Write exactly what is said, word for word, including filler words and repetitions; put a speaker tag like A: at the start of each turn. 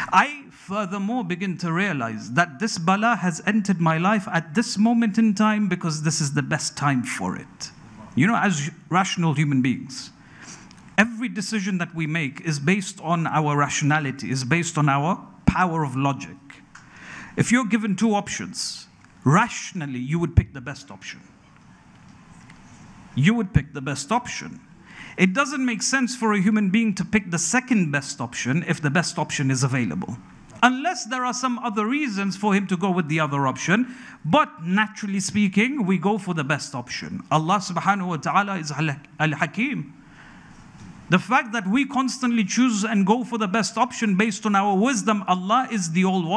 A: I furthermore begin to realize that this bala has entered my life at this moment in time because this is the best time for it. You know, as rational human beings, every decision that we make is based on our rationality, is based on our power of logic. If you're given two options, rationally you would pick the best option. You would pick the best option. It doesn't make sense for a human being to pick the second best option if the best option is available, unless there are some other reasons for him to go with the other option. But naturally speaking, we go for the best option. Allah subhanahu wa ta'ala is Al-Hakim. The fact that we constantly choose and go for the best option based on our wisdom, Allah is the All-Wise.